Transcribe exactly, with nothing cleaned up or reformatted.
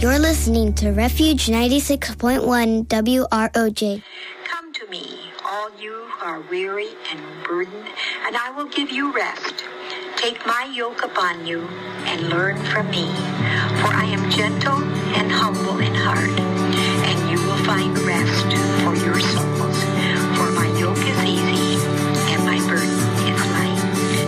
You're listening to Refuge ninety-six point one W R O J. Come to me, all you who are weary and burdened, and I will give you rest. Take my yoke upon you and learn from me, for I am gentle and humble in heart,